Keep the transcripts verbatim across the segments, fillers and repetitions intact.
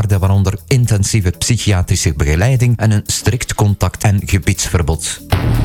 voorwaarden, waaronder intensieve psychiatrische begeleiding en een strikt contact- en gebiedsverbod.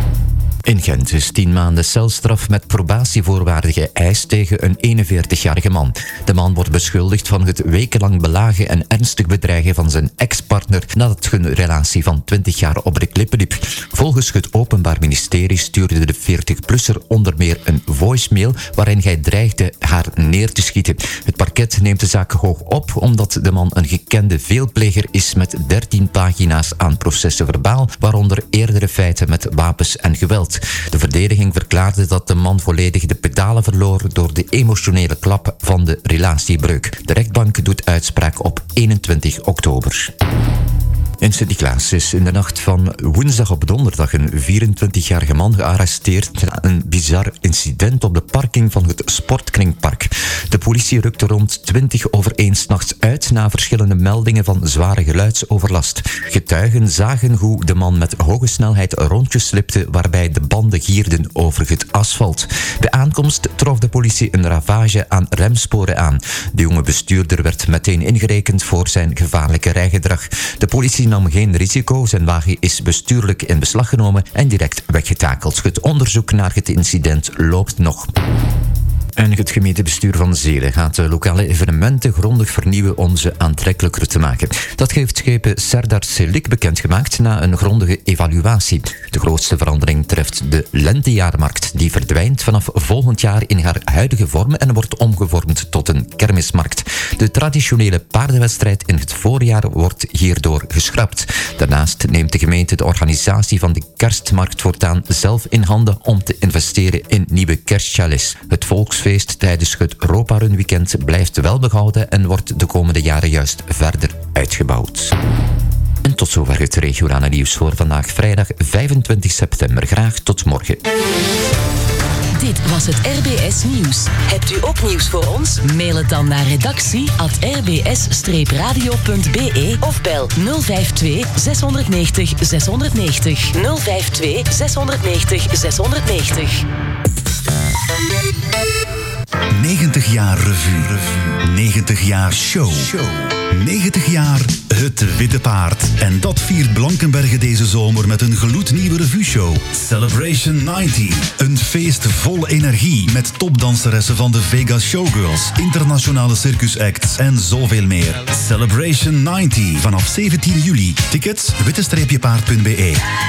In Gent is tien maanden celstraf met probatievoorwaarden geëist tegen een eenenveertigjarige man. De man wordt beschuldigd van het wekenlang belagen en ernstig bedreigen van zijn ex-partner nadat hun relatie van twintig jaar op de klippen liep. Volgens het Openbaar Ministerie stuurde de veertig-plusser onder meer een voicemail waarin hij dreigde haar neer te schieten. Het parket neemt de zaak hoog op omdat de man een gekende veelpleger is met dertien pagina's aan processen verbaal, waaronder eerdere feiten met wapens en geweld. De verdediging verklaarde dat de man volledig de pedalen verloor door de emotionele klap van de relatiebreuk. De rechtbank doet uitspraak op eenentwintig oktober. In Sint-Niklaas is in de nacht van woensdag op donderdag een vierentwintigjarige man gearresteerd na een bizar incident op de parking van het Sportkringpark. De politie rukte rond twintig over één 's nachts uit na verschillende meldingen van zware geluidsoverlast. Getuigen zagen hoe de man met hoge snelheid rondjes slipte waarbij de banden gierden over het asfalt. Bij aankomst trof de politie een ravage aan remsporen aan. De jonge bestuurder werd meteen ingerekend voor zijn gevaarlijke rijgedrag. De politie nam geen risico, zijn wagen is bestuurlijk in beslag genomen en direct weggetakeld. Het onderzoek naar het incident loopt nog. En het gemeentebestuur van Zelen gaat de lokale evenementen grondig vernieuwen om ze aantrekkelijker te maken. Dat heeft schepen Serdar Selik bekendgemaakt na een grondige evaluatie. De grootste verandering treft de lentejaarmarkt. Die verdwijnt vanaf volgend jaar in haar huidige vorm en wordt omgevormd tot een kermismarkt. De traditionele paardenwedstrijd in het voorjaar wordt hierdoor geschrapt. Daarnaast neemt de gemeente de organisatie van de kerstmarkt voortaan zelf in handen om te investeren in nieuwe kerstchalets. Het volksfeest tijdens het Roparun weekend blijft wel behouden en wordt de komende jaren juist verder uitgebouwd. En tot zover het regionale nieuws voor vandaag vrijdag vijfentwintig september. Graag tot morgen. Dit was het R B S Nieuws. Hebt u ook nieuws voor ons? Mail het dan naar redactie at r b s radio punt b e of bel nul vijf twee zes negen nul zes negen nul nul vijf twee zes negen nul zes negen nul. negentig jaar revue. negentig jaar show. negentig jaar Het Witte Paard. En dat viert Blankenberge deze zomer met een gloednieuwe revue-show. Celebration negentig. Een feest vol energie met topdanseressen van de Vegas Showgirls, internationale circusacts en zoveel meer. Celebration negentig. Vanaf zeventien juli. Tickets witte paard punt b e.